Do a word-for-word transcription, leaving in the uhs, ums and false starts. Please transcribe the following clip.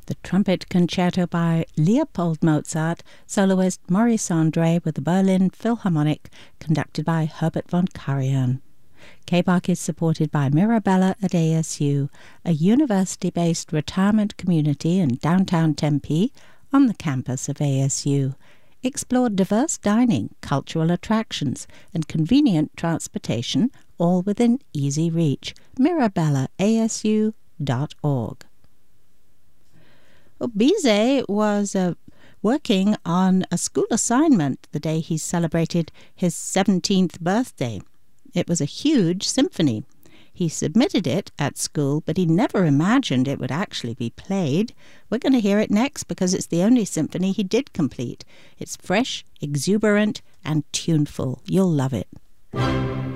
The Trumpet Concerto by Leopold Mozart, soloist Maurice Andre with the Berlin Philharmonic, conducted by Herbert von Karajan. K B A C is supported by Mirabella at A S U, a university-based retirement community in downtown Tempe on the campus of A S U. Explore diverse dining, cultural attractions, and convenient transportation, all within easy reach. mirabella a s u dot org. Well, Bizet was uh, working on a school assignment the day he celebrated his seventeenth birthday. It was a huge symphony. He submitted it at school, but he never imagined it would actually be played. We're going to hear it next because it's the only symphony he did complete. It's fresh, exuberant, and tuneful. You'll love it.